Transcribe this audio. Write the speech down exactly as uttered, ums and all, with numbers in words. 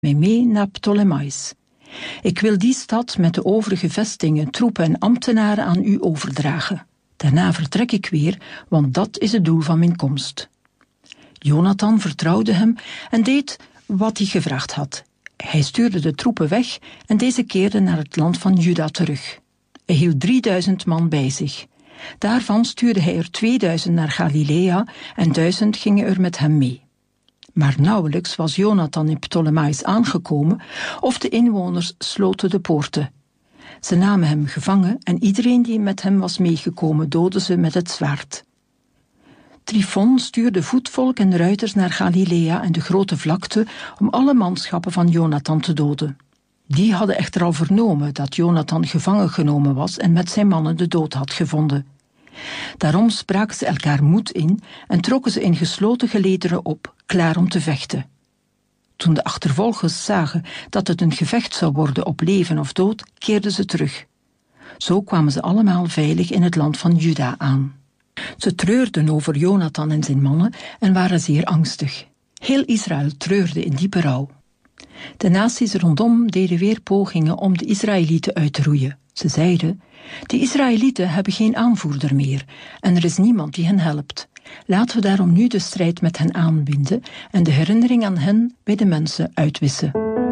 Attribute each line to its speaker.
Speaker 1: mij mee naar Ptolemais. Ik wil die stad met de overige vestingen, troepen en ambtenaren aan u overdragen. Daarna vertrek ik weer, want dat is het doel van mijn komst. Jonathan vertrouwde hem en deed wat hij gevraagd had. Hij stuurde de troepen weg en deze keerden naar het land van Juda terug. Hij hield drieduizend man bij zich. Daarvan stuurde hij er tweeduizend naar Galilea en duizend gingen er met hem mee. Maar nauwelijks was Jonathan in Ptolemais aangekomen of de inwoners sloten de poorten. Ze namen hem gevangen en iedereen die met hem was meegekomen doodden ze met het zwaard. Tryfon stuurde voetvolk en ruiters naar Galilea en de grote vlakte om alle manschappen van Jonathan te doden. Die hadden echter al vernomen dat Jonathan gevangen genomen was en met zijn mannen de dood had gevonden. Daarom spraken ze elkaar moed in en trokken ze in gesloten gelederen op, klaar om te vechten. Toen de achtervolgers zagen dat het een gevecht zou worden op leven of dood, keerden ze terug. Zo kwamen ze allemaal veilig in het land van Juda aan. Ze treurden over Jonathan en zijn mannen en waren zeer angstig. Heel Israël treurde in diepe rouw. De naties rondom deden weer pogingen om de Israëlieten uit te roeien. Ze zeiden: de Israëlieten hebben geen aanvoerder meer en er is niemand die hen helpt. Laten we daarom nu de strijd met hen aanbinden en de herinnering aan hen bij de mensen uitwissen.